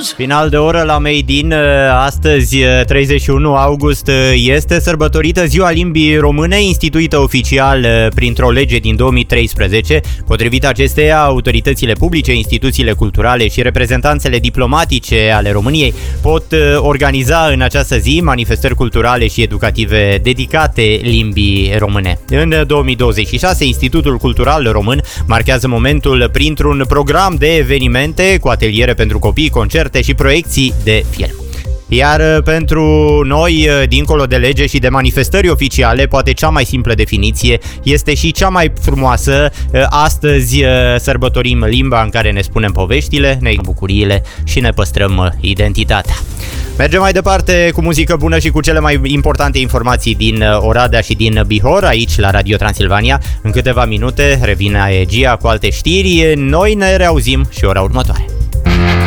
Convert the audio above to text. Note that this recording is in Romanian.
news. Final de oră la Made in. Astăzi, 31 august, este sărbătorită Ziua Limbii Române, instituită oficial printr-o lege din 2013. Potrivit acesteia, autoritățile publice, instituțiile culturale și reprezentanțele diplomatice ale României pot organiza în această zi manifestări culturale și educative dedicate limbii române. În 2026, Institutul Cultural Român marchează momentul printr-un program de evenimente cu ateliere pentru copii, concerte și proiecții de film. Iar pentru noi, dincolo de lege și de manifestări oficiale, poate cea mai simplă definiție este și cea mai frumoasă. Astăzi sărbătorim limba în care ne spunem poveștile, ne bucuriile și ne păstrăm identitatea. Mergem mai departe cu muzică bună și cu cele mai importante informații din Oradea și din Bihor, aici la Radio Transilvania. În câteva minute revine Egia cu alte știri. Noi ne reauzim și ora următoare.